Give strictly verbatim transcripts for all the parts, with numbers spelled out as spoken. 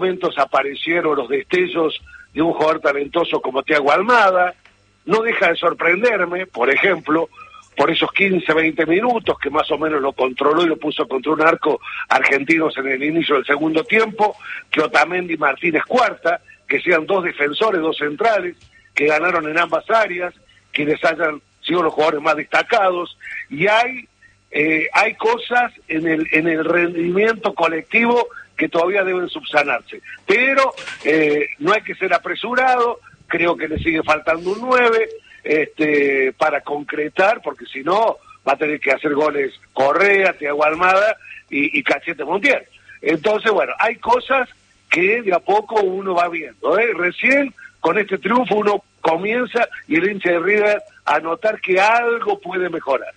momentos aparecieron los destellos de un jugador talentoso como Thiago Almada. No deja de sorprenderme, por ejemplo, por esos quince, veinte minutos que más o menos lo controló y lo puso contra un arco argentinos en el inicio del segundo tiempo, que Otamendi y Martínez Cuarta, que sean dos defensores, dos centrales, que ganaron en ambas áreas, quienes hayan sido los jugadores más destacados, y hay eh, hay cosas en el en el rendimiento colectivo que todavía deben subsanarse, pero eh, no hay que ser apresurado. Creo que le sigue faltando un nueve este, para concretar, porque si no va a tener que hacer goles Correa, Thiago Almada y, y Cachete Montiel. Entonces, bueno, hay cosas que de a poco uno va viendo, ¿eh? Recién con este triunfo uno comienza, y el hincha de River, a notar que algo puede mejorar.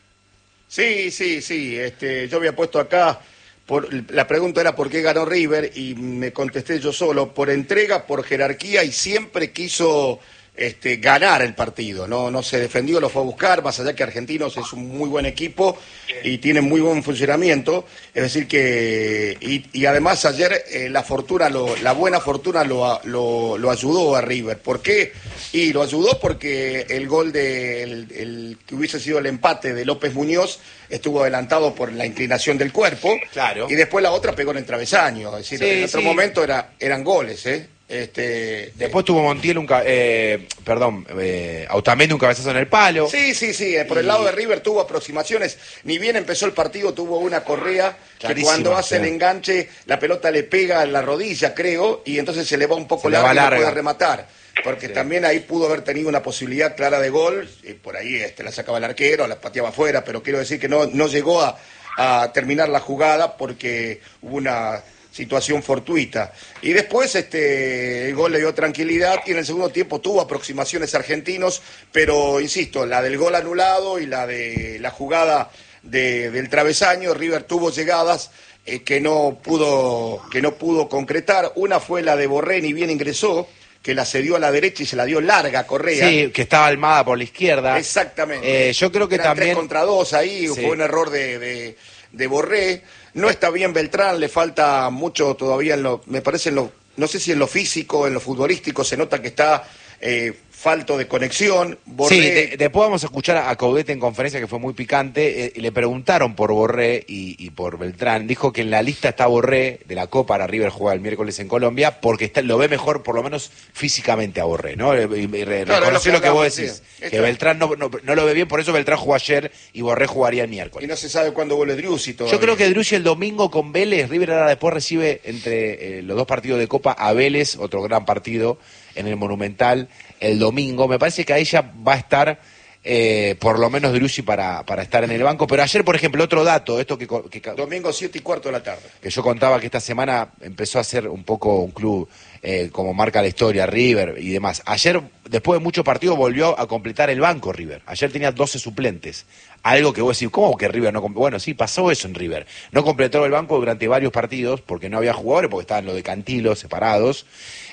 Sí, sí, sí. Este, yo había puesto acá, por, la pregunta era por qué ganó River, y me contesté yo solo, por entrega, por jerarquía, y siempre quiso este, ganar el partido. No, no se defendió, lo fue a buscar, más allá que Argentinos es un muy buen equipo y tiene muy buen funcionamiento. Es decir que, y, y además ayer eh, la fortuna, lo, la buena fortuna lo, lo, lo ayudó a River. ¿Por qué? Y lo ayudó porque el gol de, el, el, que hubiese sido el empate de López Muñoz estuvo adelantado por la inclinación del cuerpo. Claro. Y después la otra pegó en el travesaño. Es decir, Sí, en otro sí. momento era, eran goles, ¿eh? Este, Después tuvo Montiel un, ca- eh, perdón, eh, Otamendi un cabezazo en el palo. Sí, sí, sí, por el Y- lado de River tuvo aproximaciones, ni bien empezó el partido tuvo una Correa que Clarísima, cuando hace sí. el enganche la pelota le pega en la rodilla, creo, y entonces se le va un poco Se le larga va y no larga. puede rematar, porque Sí. también ahí pudo haber tenido una posibilidad clara de gol, y por ahí este, la sacaba el arquero, la pateaba afuera, pero quiero decir que no, no llegó a, a terminar la jugada porque hubo una situación fortuita. Y después este el gol le dio tranquilidad, y en el segundo tiempo tuvo aproximaciones Argentinos, pero insisto, la del gol anulado y la de la jugada de, del travesaño, River tuvo llegadas eh, que no pudo que no pudo concretar. Una fue la de Borré, ni bien ingresó, que la cedió a la derecha y se la dio larga a Correa. Sí, que estaba Almada por la izquierda. Exactamente. Eh, yo creo que Eran también... tres contra dos ahí, Sí. fue un error de, de, de Borré. No está bien Beltrán, le falta mucho todavía, en lo, me parece, en lo, no sé si en lo físico, en lo futbolístico, se nota que está eh, falto de conexión. Borré, Sí, de- después vamos a escuchar a Caudete en conferencia, que fue muy picante. Eh, y le preguntaron por Borré y, y por Beltrán. Dijo que en la lista está Borré de la Copa, para River juega el miércoles en Colombia, porque está, lo ve mejor, por lo menos físicamente, a Borré, ¿no? Y, y re- Claro, reconoció es lo lo que que vos hablamos, decís, sí. que Esto- Beltrán no, no, no lo ve bien, por eso Beltrán jugó ayer y Borré jugaría el miércoles. y no se sabe cuándo vuelve Driussi todavía. Yo creo que Driussi el domingo con Vélez, River ahora después recibe entre eh, los dos partidos de Copa a Vélez, otro gran partido en el Monumental el domingo. Me parece que ahí ya va a estar eh, por lo menos Driussi para, para estar en el banco. Pero ayer, por ejemplo, otro dato, esto que, que, Domingo siete y cuarto de la tarde. que yo contaba que esta semana empezó a ser un poco un club eh, como marca la historia, River y demás. Ayer, después de muchos partidos, volvió a completar el banco River. Ayer tenía doce suplentes. Algo que vos decís, ¿cómo que River no completó? Bueno, sí, pasó eso en River. No completó el banco durante varios partidos porque no había jugadores, porque estaban los de Cantilo separados.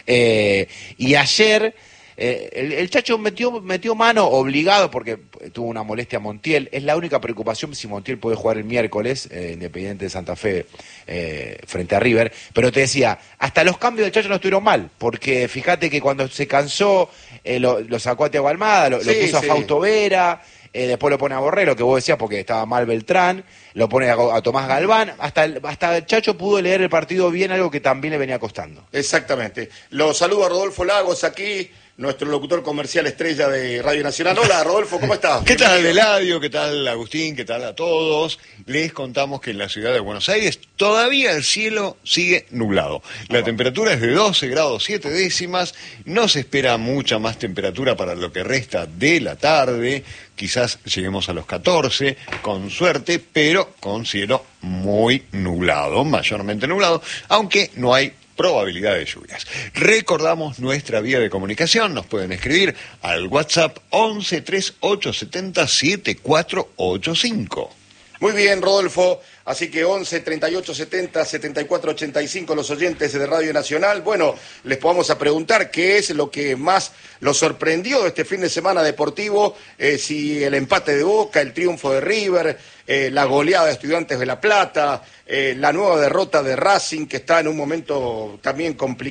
Eh, y ayer... Eh, el, el Chacho metió, metió mano obligado porque tuvo una molestia a Montiel. Es la única preocupación si Montiel puede jugar el miércoles, eh, Independiente de Santa Fe, eh, frente a River. Pero te decía, hasta los cambios del Chacho no estuvieron mal, porque fíjate que cuando se cansó, eh, lo, lo sacó a Thiago Almada, lo, Sí, lo puso sí. a Fausto Vera, eh, después lo pone a Borré, lo que vos decías, porque estaba mal Beltrán, lo pone a, a Tomás Galván. Hasta el, hasta el Chacho pudo leer el partido bien, algo que también le venía costando. Exactamente. Lo saludo a Rodolfo Lagos aquí, nuestro locutor comercial estrella de Radio Nacional. Hola, Rodolfo, ¿cómo estás? ¿Qué tal, Bienvenido. Eladio? ¿Qué tal, Agustín? ¿Qué tal a todos? Les contamos que en la ciudad de Buenos Aires todavía el cielo sigue nublado. La temperatura es de doce grados siete décimas. No se espera mucha más temperatura para lo que resta de la tarde. Quizás lleguemos a los catorce, con suerte, pero con cielo muy nublado, mayormente nublado, aunque no hay probabilidad de lluvias. Recordamos nuestra vía de comunicación, nos pueden escribir al WhatsApp once treinta y ocho setenta setenta y cuatro ochenta y cinco. Muy bien, Rodolfo. Así que once, treinta y ocho, setenta, setenta y cuatro, ochenta y cinco los oyentes de Radio Nacional. Bueno, les podamos a preguntar qué es lo que más los sorprendió de este fin de semana deportivo, eh, si el empate de Boca, el triunfo de River, eh, la goleada de Estudiantes de La Plata, eh, la nueva derrota de Racing, que está en un momento también complicado.